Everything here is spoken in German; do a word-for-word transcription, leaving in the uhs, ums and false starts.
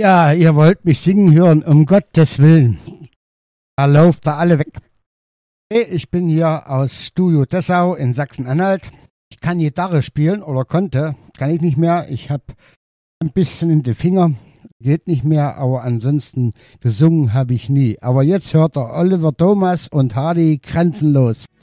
Ja, ihr wollt mich singen hören, um Gottes Willen. Da lauft da alle weg. Hey, ich bin hier aus Studio Dessau in Sachsen-Anhalt. Ich kann Gitarre spielen oder konnte, kann ich nicht mehr. Ich habe ein bisschen in die Finger, geht nicht mehr, aber ansonsten gesungen habe ich nie. Aber jetzt hört er Oliver Thomas und Hardy grenzenlos.